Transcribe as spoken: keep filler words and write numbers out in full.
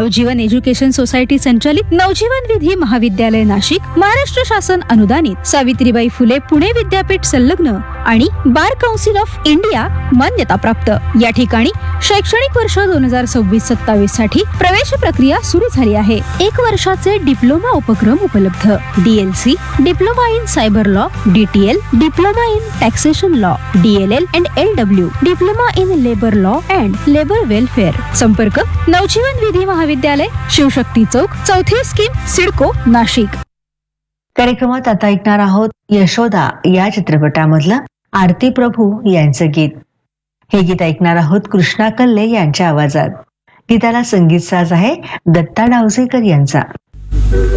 नवजीवन education society संचालित नवजीवन विधी महाविद्यालय नाशिक, महाराष्ट्र शासन अनुदानित सावित्रीबाई फुले पुणे विद्यापीठ संलग्न आणि बार काउन्सिल ऑफ इंडिया मान्यता प्राप्त. या ठिकाणी शैक्षणिक वर्ष दोन हजार सव्वीस सत्तावीस साठी प्रवेश प्रक्रिया सुरू झाली आहे. एक वर्षाचे डिप्लोमा उपक्रम उपलब्ध. DLC, diploma in cyber law, DTL, diploma in taxation law, DLL and LW, diploma in labour law and labour welfare. संपर्क नवजीवन विधी महाविद्यालय, शिवशक्ती चौक, चौथी स्कीम, सिडको, नाशिक. कार्यक्रमात आता ऐकणार आहोत यशोदा या चित्रपटामधलं आरती प्रभू यांचं गीत. हे गीत ऐकणार आहोत कृष्णा कल्ले यांच्या आवाजात. गीताला संगीत साज आहे दत्ता डावजेकर यांचा.